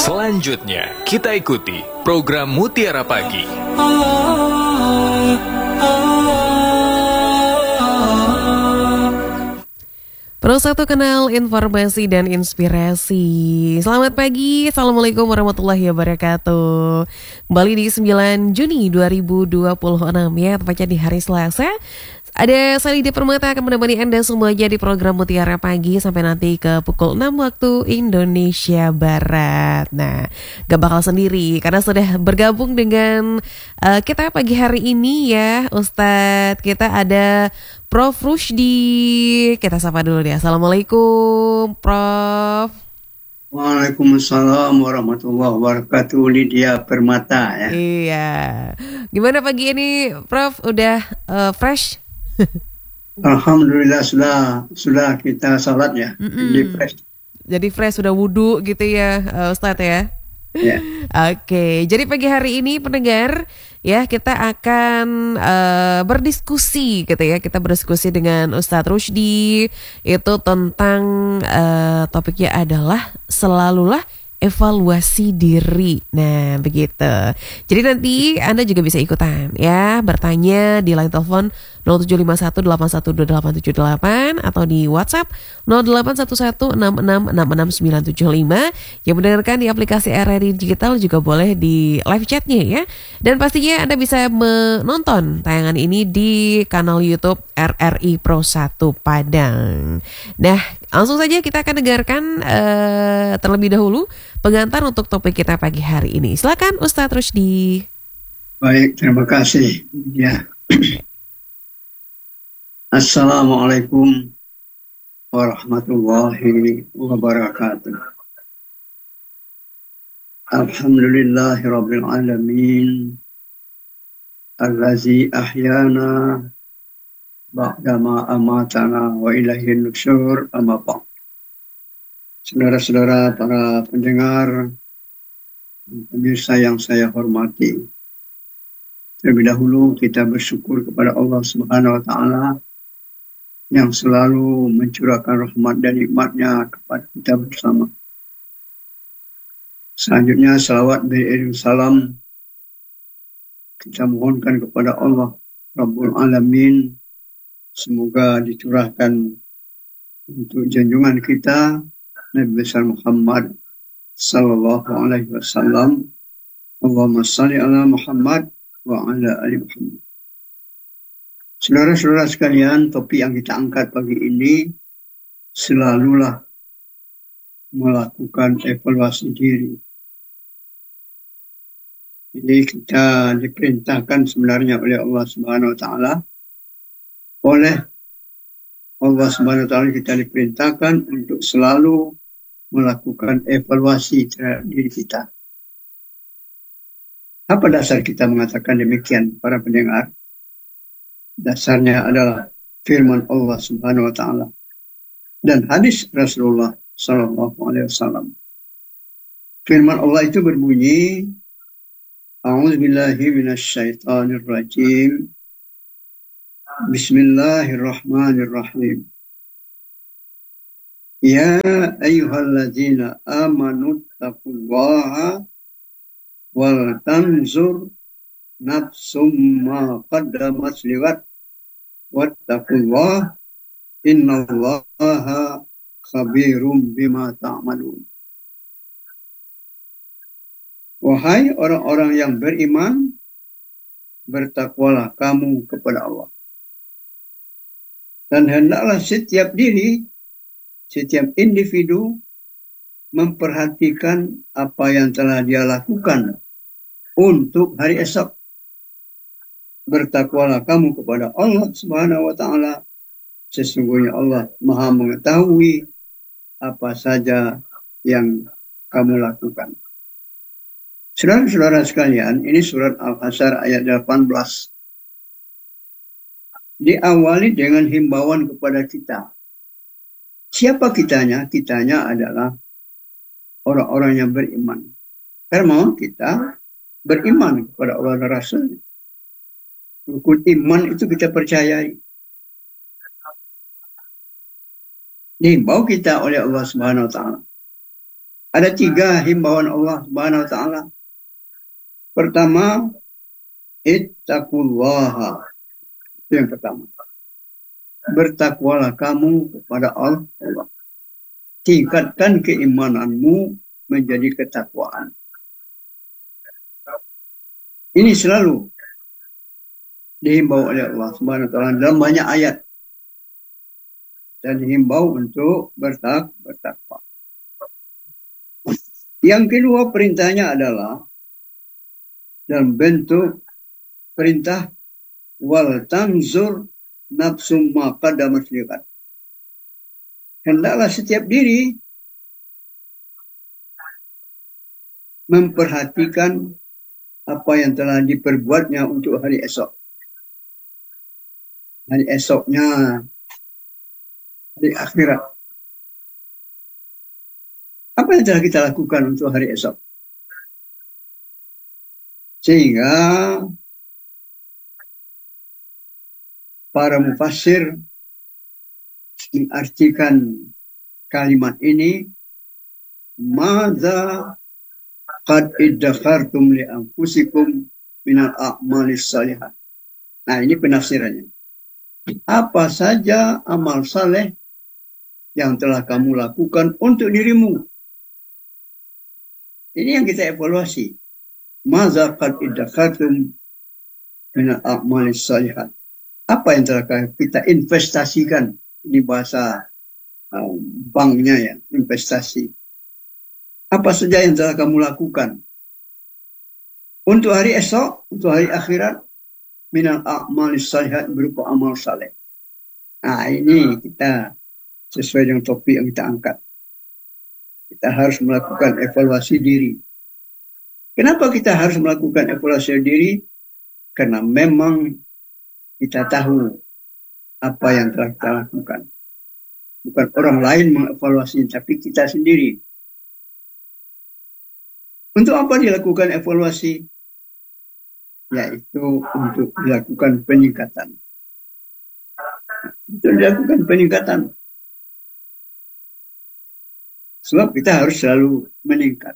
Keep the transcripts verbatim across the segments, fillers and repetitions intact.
Selanjutnya, kita ikuti program Mutiara Pagi. Pro satu Kenal Informasi dan Inspirasi. Selamat pagi, Assalamualaikum warahmatullahi wabarakatuh. Kembali di sembilan Juni dua ribu dua puluh enam ya, tepatnya di hari Selasa. Ada saya Lydia Permata akan menemani Anda semuanya di program Mutiara Pagi sampai nanti ke pukul enam waktu Indonesia Barat. Nah, gak bakal sendiri karena sudah bergabung dengan uh, kita pagi hari ini ya, Ustadz. Kita ada Prof Rusdi. Kita sapa dulu deh. Assalamualaikum, Prof. Waalaikumsalam warahmatullahi wabarakatuh, Lydia Permata ya. Iya. Gimana pagi ini, Prof? Udah uh, fresh? Alhamdulillah sudah sudah kita salat ya. Jadi fresh. Jadi fresh sudah wudhu gitu ya, uh, Ustadz ya. Ya. Oke, jadi pagi hari ini pendengar ya kita akan uh, berdiskusi gitu ya. Kita berdiskusi dengan Ustadz Rusdi itu tentang uh, topiknya adalah selalulah evaluasi diri. Nah, begitu. Jadi nanti Anda juga bisa ikutan ya, bertanya di line telepon nol tujuh lima satu delapan satu dua delapan tujuh delapan atau di WhatsApp nol delapan satu satu enam enam enam enam sembilan tujuh lima. Yang mendengarkan di aplikasi R R I Digital juga boleh di live chatnya ya. Dan pastinya Anda bisa menonton tayangan ini di kanal YouTube R R I Pro satu Padang. Nah, langsung saja kita akan dengarkan uh, terlebih dahulu pengantar untuk topik kita pagi hari ini. Silakan Ustadz Rusdi. Baik, terima kasih. Ya. Assalamualaikum warahmatullahi wabarakatuh. Alhamdulillahirabbil alamin. Allazi ahyana ba'dama amatana wa ilaihin nusyur, amma ba'd. Saudara-saudara para pendengar, pemirsa yang saya hormati. Terlebih dahulu kita bersyukur kepada Allah Subhanahu wa taala yang selalu mencurahkan rahmat dan nikmat-Nya kepada kita bersama. Selanjutnya salawat beriring salam kita mohonkan kepada Allah Rabbul Alamin, semoga dicurahkan untuk junjungan kita Nabi besar Muhammad sallallahu alaihi wasallam. Allahumma shalli ala Muhammad wa ala ali Muhammad. Saudara-saudara sekalian, topik yang kita angkat pagi ini selalulah melakukan evaluasi diri. Jadi kita diperintahkan sebenarnya oleh Allah Subhanahu wa taala, oleh Allah Subhanahu wa taala kita diperintahkan untuk selalu melakukan evaluasi terhadap diri kita. Apa dasar kita mengatakan demikian, para pendengar? Dasarnya adalah firman Allah Subhanahu wa taala dan hadis Rasulullah sallallahu alaihi wasallam. Firman Allah itu berbunyi, A'udzubillahi minasyaitonir rajim. Bismillahirrahmanirrahim. Ya ayyuhalladzina amanu taqullaha wal tanzur nafsum ma qaddamat liwat wattaqullah innallaha khabirum bima ta'malun. Wahai orang-orang yang beriman, bertakwalah kamu kepada Allah. Dan hendaklah setiap diri, setiap individu memperhatikan apa yang telah dia lakukan untuk hari esok. Bertakwalah kamu kepada Allah Subhanahu wa taala. Sesungguhnya Allah Maha mengetahui apa saja yang kamu lakukan. Saudara-saudara sekalian, ini surat Al-Hasyr ayat delapan belas. Diawali dengan himbauan kepada kita. Siapa kitanya? Kitanya adalah orang-orang yang beriman. Karena kita beriman kepada Allah dan Rasul. Rukun iman itu kita percayai. Dihimbau kita oleh Allah Subhanahu wa taala Ada tiga himbauan Allah Subhanahu wa taala. Pertama, ittaqullaha. Itu yang pertama. Bertakwalah kamu kepada Allah. Tingkatkan keimananmu menjadi ketakwaan. Ini selalu dihimbau oleh Allah Subhanahu wa taala dalam banyak ayat. Dan dihimbau untuk bertak bertakwa. Yang kedua perintahnya adalah dalam bentuk perintah wal tanzur nafsum ma qaddamat liqad. Hendaklah setiap diri memperhatikan apa yang telah diperbuatnya untuk hari esok. Hari esoknya, hari akhirat. Apa yang telah kita lakukan untuk hari esok? Sehingga para mufassir mengartikan kalimat ini, madza qad iddakhartum li anfusikum minal a'malis salihah. Nah, ini penafsirannya. Apa saja amal saleh yang telah kamu lakukan untuk dirimu. Ini yang kita evaluasi. Madza qad iddakhartum minal a'malis salihah. Apa yang telah kita investasikan? Ini bahasa um, banknya ya, investasi. Apa saja yang telah kamu lakukan untuk hari esok, untuk hari akhirat, minal a'malis salihat, berupa amal saleh. Nah, ini kita sesuai dengan topik yang kita angkat. Kita harus melakukan evaluasi diri. Kenapa kita harus melakukan evaluasi diri? Karena memang kita tahu apa yang telah kita lakukan. Bukan orang lain mengevaluasi, tapi kita sendiri. Untuk apa dilakukan evaluasi? Yaitu untuk dilakukan peningkatan. Untuk dilakukan peningkatan. Sebab kita harus selalu meningkat.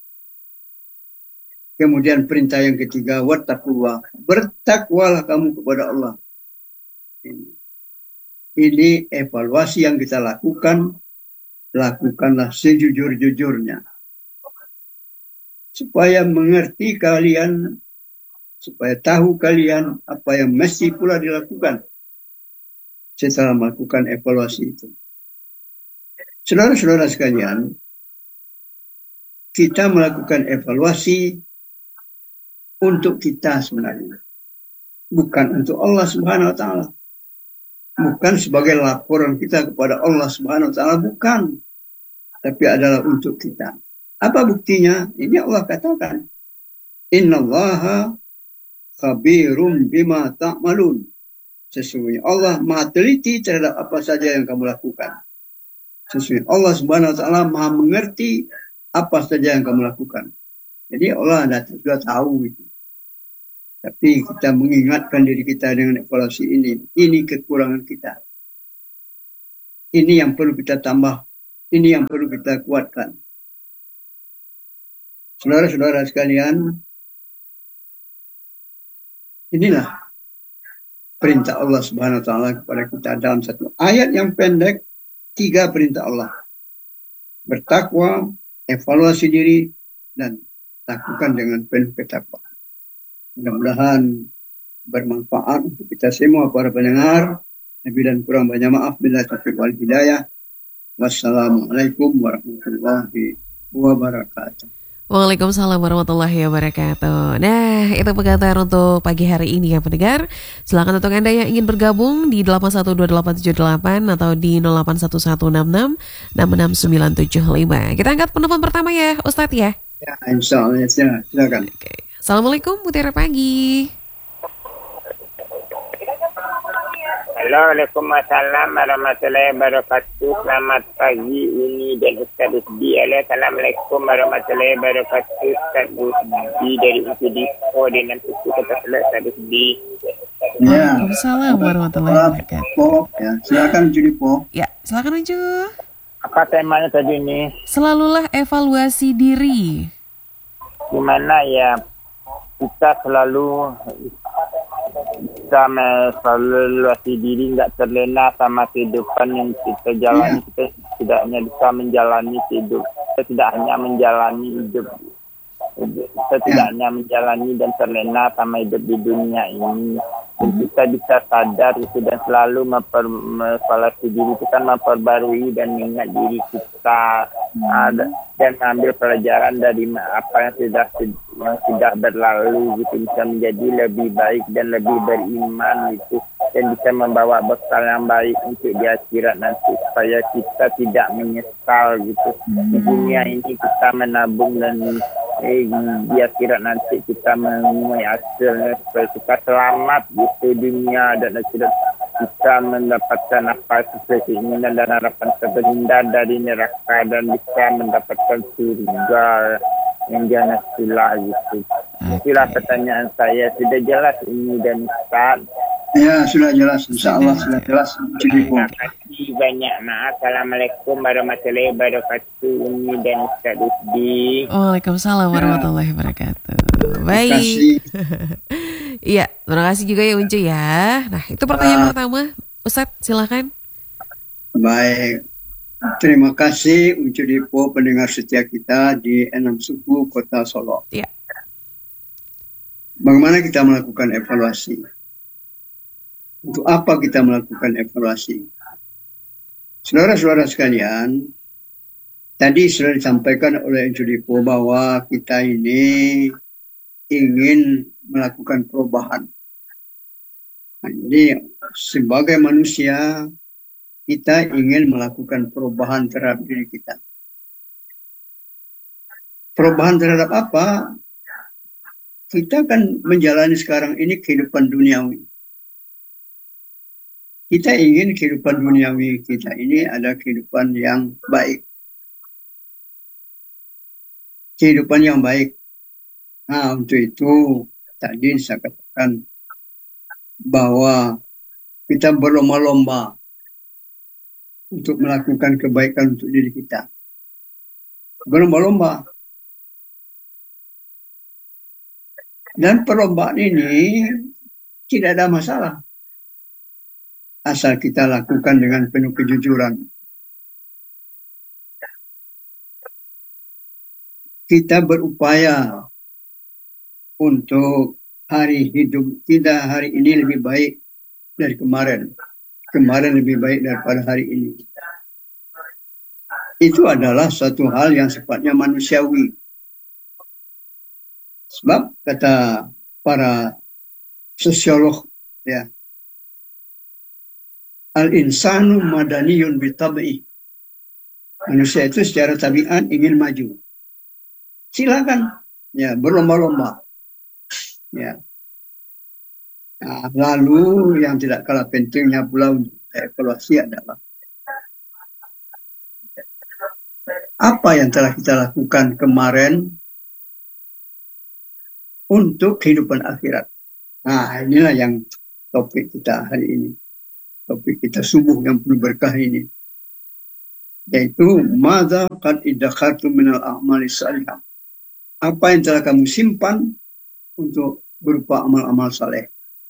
Kemudian perintah yang ketiga, wattaqullah. Bertakwalah kamu kepada Allah. Ini. Ini evaluasi yang kita lakukan. Lakukanlah sejujur-jujurnya. Supaya mengerti kalian, supaya tahu kalian apa yang mesti pula dilakukan setelah melakukan evaluasi itu. Saudara-saudara sekalian, kita melakukan evaluasi untuk kita sebenarnya. Bukan untuk Allah Subhanahu wa taala. Bukan sebagai laporan kita kepada Allah Subhanahu wa taala, bukan. Tapi adalah untuk kita. Apa buktinya? Ini Allah katakan, innallaha khabirum bima ta'malun. Sesungguhnya Allah maha teliti terhadap apa saja yang kamu lakukan. Sesungguhnya Allah Subhanahu wa taala maha mengerti apa saja yang kamu lakukan. Jadi Allah sudah tahu itu. Tapi kita mengingatkan diri kita dengan evaluasi ini. Ini kekurangan kita. Ini yang perlu kita tambah. Ini yang perlu kita kuatkan. Saudara-saudara sekalian, inilah perintah Allah Subhanahu wa taala kepada kita dalam satu ayat yang pendek, tiga perintah Allah. Bertakwa, evaluasi diri, dan lakukan dengan penuh ketakwaan. Mudah-mudahan bermanfaat untuk kita semua para pendengar. Lebih dan kurang banyak maaf bila taufiq wal hidayah. Wassalamualaikum warahmatullahi wabarakatuh. Waalaikumsalam warahmatullahi wabarakatuh. Nah, itu pengantar untuk pagi hari ini ya pendengar. Silakan untuk Anda yang ingin bergabung di delapan satu dua delapan tujuh delapan atau di nol delapan satu satu enam enam enam enam sembilan tujuh lima. Kita angkat penelpon pertama ya Ustadz ya. Ya, insya Allah ya, silakan. Oke. Assalamualaikum Mutiara Pagi. Halo, Waalaikumsalam warahmatullahi wabarakatuh. Selamat pagi ini dan Ustaz Usdi. Assalamualaikum warahmatullahi wabarakatuh. Ustaz Usdi dari U P D Koordinat Usul Kota Solo, Ustaz Usdi. Ya. Waalaikumsalam warahmatullahi wabarakatuh. Po, ya, silakan Junipo. Ya, silakan Unju. Apa temanya tadi nih? Selalulah evaluasi diri. Gimana ya kita selalu kita mengevaluasi diri, nggak terlena sama kehidupan yang kita jalani. Iya. Kita tidak hanya bisa menjalani hidup, kita tidak hanya menjalani hidup, kita tidak hanya menjalani dan terlena sama hidup di dunia ini. Dan kita bisa sadar itu dan selalu memperevaluasi diri kita, memperbarui dan mengingat diri kita, ada dan mengambil pelajaran dari apa yang sudah yang sudah berlalu gitu, bisa menjadi lebih baik dan lebih beriman gitu, dan bisa membawa bekal yang baik untuk di akhirat nanti supaya kita tidak menyesal gitu. Di dunia ini kita menabung dan eh, di akhirat nanti kita menemui hasilnya supaya kita selamat gitu dunia dan akhirat, bisa mendapatkan apa sesuai keinginan dan harapan kita, berhindar dari neraka dan bisa mendapatkan surga yang jannatullah gitu. Itulah pertanyaan saya. Sudah jelas ini dan Ustaz? Ya, sudah jelas. Insya Allah sudah jelas. Terima kasih banyak. Maaf. Assalamualaikum warahmatullahi wabarakatuh. Umi dan Ustaz Rusdi. Waalaikumsalam Ya. warahmatullahi wabarakatuh. Terima Baik. kasih. Iya, terima kasih juga ya Uncu ya. Nah, itu pertanyaan Ah. pertama. Ustadz, silakan. Baik. Terima kasih Uncu Dipo, pendengar setia kita di Enam Suku Kota Solo. Ya. Bagaimana kita melakukan evaluasi? Untuk apa kita melakukan evaluasi? Saudara-saudara sekalian, tadi sudah disampaikan oleh Uncu Dipo bahwa kita ini ingin melakukan perubahan. Nah, jadi sebagai manusia kita ingin melakukan perubahan terhadap diri kita. Perubahan terhadap apa? Kita kan menjalani sekarang ini kehidupan duniawi. Kita ingin kehidupan duniawi kita ini ada kehidupan yang baik. Kehidupan yang baik. Nah, untuk itu tadi saya katakan bahwa kita berlomba-lomba untuk melakukan kebaikan untuk diri kita. Berlomba-lomba. Dan perlombaan ini tidak ada masalah. Asal kita lakukan dengan penuh kejujuran. Kita berupaya untuk hari hidup kita hari ini lebih baik dari kemarin. Kemarin lebih baik daripada hari ini. Itu adalah suatu hal yang sifatnya manusiawi. Sebab kata para sosiolog, ya, al-insanu madaniyun bitab'i. Manusia itu secara tabiat ingin maju. Silakan, ya, berlomba-lomba. Ya. Nah, lalu yang tidak kalah pentingnya pula untuk evaluasi adalah apa yang telah kita lakukan kemarin untuk kehidupan akhirat. Nah, inilah yang topik kita hari ini. Topik kita subuh yang penuh berkah ini. Yaitu, madza qad idakhartum minal a'mali salihah. Apa yang telah kamu simpan untuk berupa amal-amal saleh.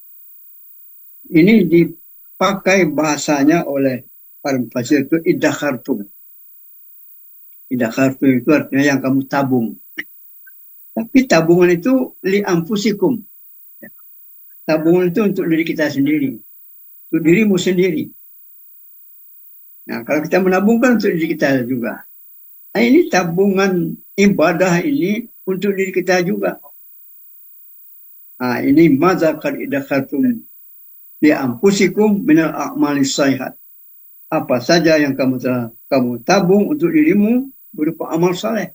Ini dipakai bahasanya oleh para mufassir itu idakhartum. Idakhartum itu artinya yang kamu tabung. Tapi tabungan itu li anfusikum. Tabungan itu untuk diri kita sendiri. Untuk dirimu sendiri. Nah, kalau kita menabungkan untuk diri kita juga. Nah, ini tabungan ibadah ini untuk diri kita juga. Nah, ini madza qad idakhartum li anfusikum minal a'mali shalihat. Apa saja yang kamu telah kamu tabung untuk dirimu berupa amal saleh.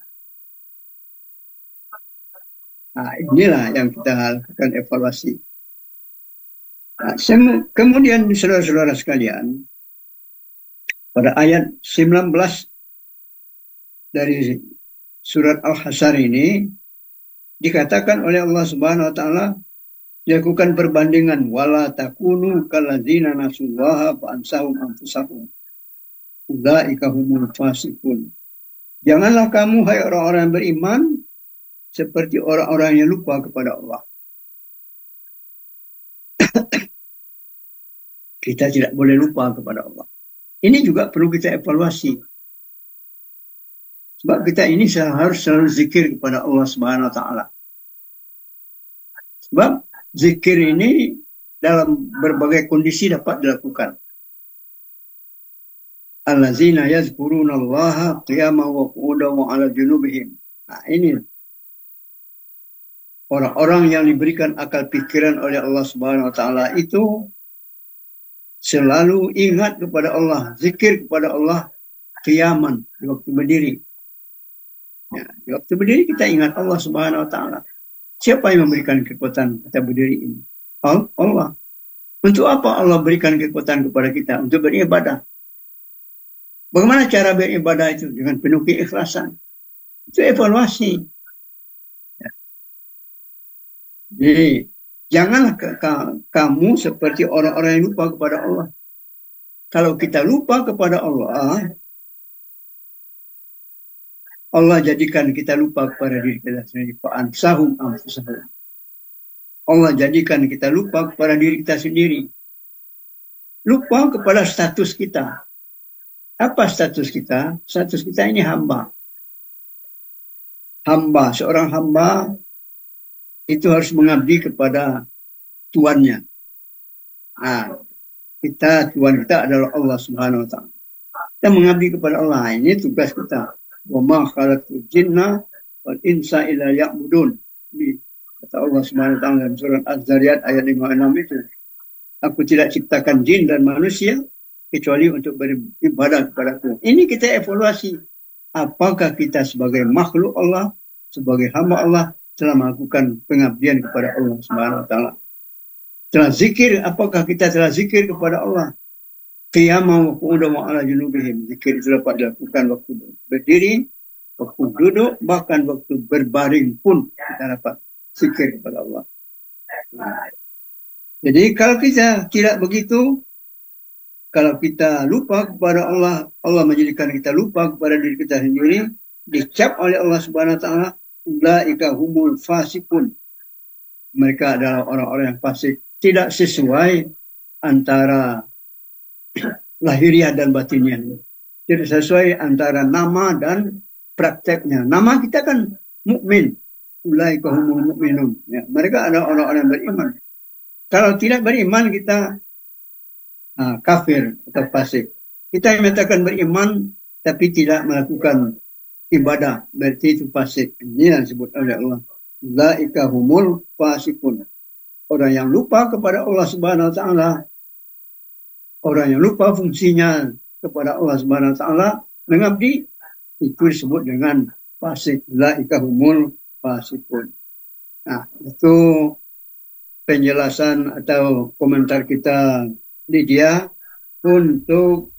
Nah, inilah yang kita lakukan evaluasi. Nah, kemudian saudara-saudara sekalian, pada ayat sembilan belas dari surat Al-Hasyr ini dikatakan oleh Allah Subhanahu wa taala, dilakukan perbandingan wala takunu kalladzina nasullaha fa ansahum anfusahum. ulaika humul fasiqun. Janganlah kamu, hai orang-orang yang beriman, seperti orang-orang yang lupa kepada Allah. Kita tidak boleh lupa kepada Allah. Ini juga perlu kita evaluasi. Sebab kita ini harus selalu zikir kepada Allah Subhanahu Wa Taala. Sebab zikir ini dalam berbagai kondisi dapat dilakukan. Allazina yazkuruna Allaha qiyaman wa qu'udan wa 'ala junubihim. Nah, ini orang-orang yang diberikan akal pikiran oleh Allah Subhanahu Wa Taala itu selalu ingat kepada Allah, zikir kepada Allah qiyaman, di waktu berdiri. Ya, di waktu berdiri kita ingat Allah Subhanahu Wa Taala. Siapa yang memberikan kekuatan kita berdiri ini? Allah. Untuk apa Allah berikan kekuatan kepada kita? Untuk beribadah. Bagaimana cara beribadah itu? Dengan penuh keikhlasan. Itu evaluasi. Ya. Jadi, janganlah ke, ke, kamu seperti orang-orang yang lupa kepada Allah. Kalau kita lupa kepada Allah, Allah jadikan kita lupa kepada diri kita sendiri. Fa'ansahum anfusahum. Allah jadikan kita lupa kepada diri kita sendiri. Lupa kepada status kita. Apa status kita? Status kita ini hamba. Hamba, seorang hamba itu harus mengabdi kepada tuannya. Nah, kita, tuan kita adalah Allah Subhanahu Wa Taala. Kita mengabdi kepada Allah. Ini tugas kita. Wa ma khalaqtul jinna wal insa illa liya'budun. Kata Allah Subhanahu Wa Taala dalam surah Az-Zariyat ayat lima puluh enam itu. Aku tidak ciptakan jin dan manusia kecuali untuk beribadah kepadaku. Ini kita evaluasi. Apakah kita sebagai makhluk Allah, sebagai hamba Allah, telah melakukan pengabdian kepada Allah Subhanahu Wa Taala. Telah zikir, apakah kita telah zikir kepada Allah? Qiyaman wa qu'udan wa 'ala junubihim. Zikir itu dapat dilakukan waktu berdiri, waktu duduk, bahkan waktu berbaring pun kita dapat zikir kepada Allah. Nah, jadi kalau kita tidak begitu, kalau kita lupa kepada Allah, Allah menjadikan kita lupa kepada diri kita sendiri, dicap oleh Allah Subhanahu Wa Taala, ulaika humul fasiqun. Mereka adalah orang-orang yang fasik. Tidak sesuai antara lahiriah dan batinnya. Tidak sesuai antara nama dan prakteknya. Nama kita kan mukmin. Ulaika humul mu'minun. Ya, mereka adalah orang-orang yang beriman. Kalau tidak beriman kita uh, kafir atau fasik. Kita yang menyatakan beriman tapi tidak melakukan ibadah, berarti itu fasik. Ini yang disebut oleh Allah. Ulaika humul fasikun. Orang yang lupa kepada Allah Subhanahu Wa Taala, orang yang lupa fungsinya kepada Allah Subhanahu Wa Taala, mengabdi, itu disebut dengan fasik. Ulaika humul fasikun. Nah, itu penjelasan atau komentar kita Lydia untuk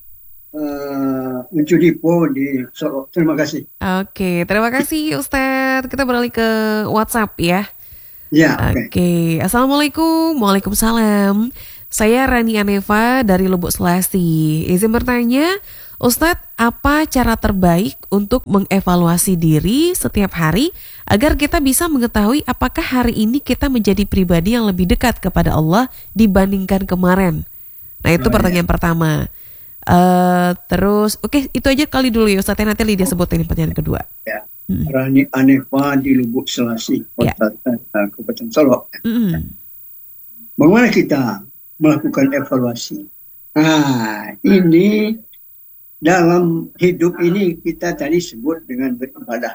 uh, Mencudipo di Solo. Terima kasih. Oke, terima kasih Ustadz. Kita beralih ke WhatsApp ya. Ya, oke. Oke, Assalamualaikum. Waalaikumsalam. Saya Rani Aneva dari Lubuk Selasi. Izin bertanya, Ustadz, apa cara terbaik untuk mengevaluasi diri setiap hari agar kita bisa mengetahui apakah hari ini kita menjadi pribadi yang lebih dekat kepada Allah dibandingkan kemarin? Nah, itu Oh, pertanyaan ya. pertama. Uh, terus, oke, itu aja kali dulu ya Ustadz. Nanti Lydia sebutin pertanyaan kedua. Ya. Hmm. Rani Aneva di Lubuk Selasi, Ya. Kota uh, Kabupaten Solo. Mm. Bagaimana kita melakukan evaluasi? Nah, ini dalam hidup ini kita tadi sebut dengan beribadah.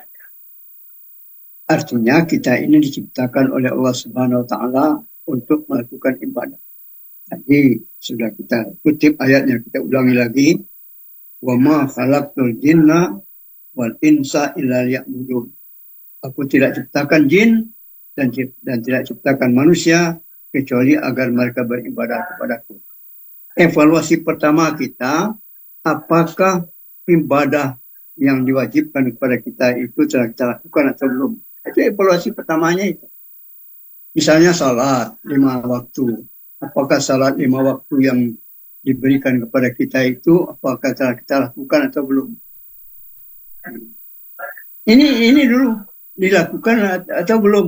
Artinya kita ini diciptakan oleh Allah Subhanahu Wa Taala untuk melakukan ibadah. Tadi sudah kita kutip ayatnya, kita ulangi lagi. Wa ma khalaqtul jinna wal insa illa liya'budun. Aku tidak ciptakan jin dan dan tidak ciptakan manusia kecuali agar mereka beribadah kepadaku. Evaluasi pertama kita, apakah ibadah yang diwajibkan kepada kita itu telah kita lakukan atau belum? Itu evaluasi pertamanya itu. Misalnya salat lima waktu. Apakah salat lima waktu yang diberikan kepada kita itu apakah telah kita lakukan atau belum. Ini ini dulu dilakukan atau belum.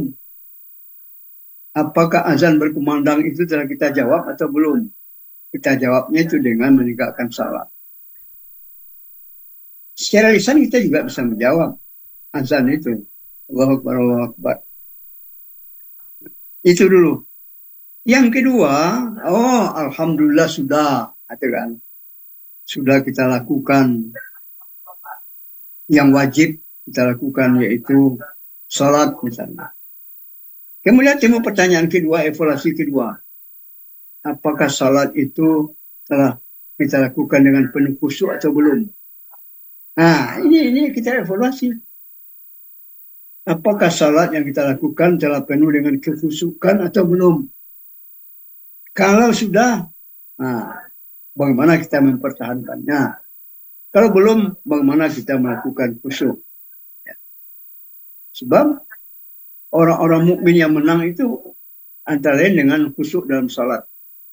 Apakah azan berkumandang itu telah kita jawab atau belum. Kita jawabnya itu dengan menegakkan salat. Secara lisan kita juga bisa menjawab azan itu. Allahu Akbar, Allahu Akbar. Itu dulu. Yang kedua, oh alhamdulillah sudah, itu kan. Sudah kita lakukan yang wajib kita lakukan, yaitu salat misalnya. Kemudian timbul pertanyaan kedua, evaluasi kedua. Apakah salat itu telah kita lakukan dengan penuh khusyuk atau belum? Nah, ini ini kita evaluasi. Apakah salat yang kita lakukan telah penuh dengan kekhusyukan atau belum? Kalau sudah, nah, bagaimana kita mempertahankannya? Kalau belum, bagaimana kita melakukan khusyuk? Ya. Sebab orang-orang mukmin yang menang itu antara lain dengan khusyuk dalam salat.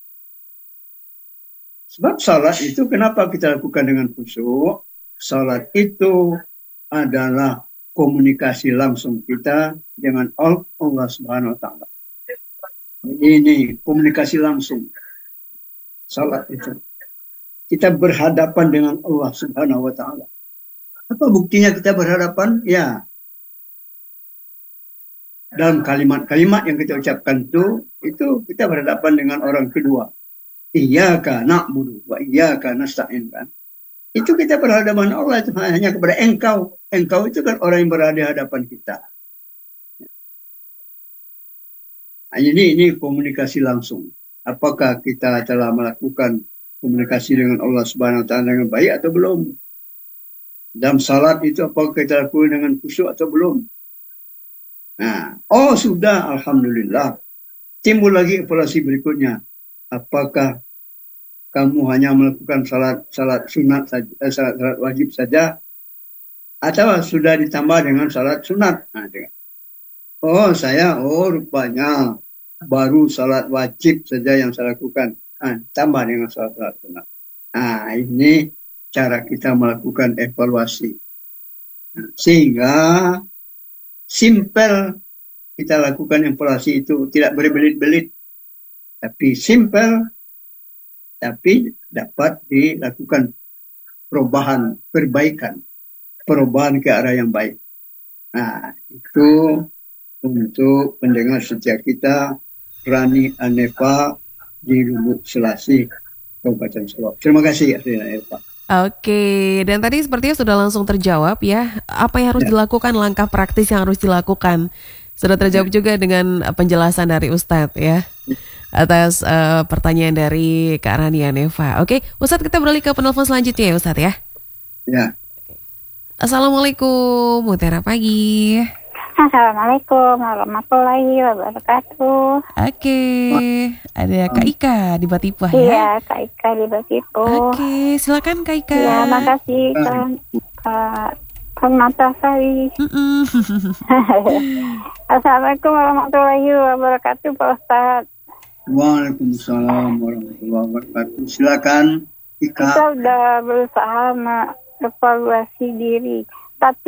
Sebab salat itu kenapa kita lakukan dengan khusyuk? Salat itu adalah komunikasi langsung kita dengan Allah Subhanahu wa taala. Ini komunikasi langsung. Salat itu. Kita berhadapan dengan Allah Subhanahu wa taala. Apa buktinya kita berhadapan? Ya. Dalam kalimat-kalimat yang kita ucapkan itu, itu kita berhadapan dengan orang kedua. Iyyaka na'budu wa iyyaka nasta'in, kan? Itu kita berhadapan Allah itu hanya kepada engkau. Engkau itu kan orang yang berada di hadapan kita. Nah, ini, ini komunikasi langsung. Apakah kita telah melakukan komunikasi dengan Allah Subhanahu wa taala dengan baik atau belum? Dalam salat itu apakah kita lakukan dengan khusyuk atau belum? Nah, oh sudah, alhamdulillah. Timbul lagi evaluasi berikutnya. Apakah kamu hanya melakukan salat salat sunat saja, eh, salat, salat wajib saja, atau sudah ditambah dengan salat sunat? Nah, oh saya, oh rupanya baru salat wajib saja yang saya lakukan. Nah, tambah dengan salat salat sunat. Nah, ini cara kita melakukan evaluasi. Nah, sehingga simple kita lakukan evaluasi itu, tidak berbelit-belit, tapi simple, tapi dapat dilakukan perubahan, perbaikan, perubahan ke arah yang baik. Nah, itu untuk pendengar setia kita, Rani Anefa di Lubuk Selasih, Kabupaten Solok. Terima kasih, Rani Anefa. Oke, dan tadi sepertinya sudah langsung terjawab ya, apa yang harus Ya. dilakukan, langkah praktis yang harus dilakukan. Sudah terjawab Ya. juga dengan penjelasan dari Ustadz ya, atas uh, pertanyaan dari Kak Rania Neva. Oke, Ustadz, kita beralih ke penelpon selanjutnya ya Ustadz ya. Ya. Assalamualaikum, Mutiara Pagi. Assalamualaikum warahmatullahi wabarakatuh. Oke, ada Kak Ika di Batipah ya. Iya, Kak Ika di Batipo. Oke, silakan Kak Ika. Iya, makasih Kak Kak Permatasari. Mm-mm. Assalamualaikum warahmatullahi wabarakatuh, Pak Ustadz. Waalaikumsalam warahmatullahi wabarakatuh. Silakan, Ika. Kita udah berusaha mengevaluasi diri, tapi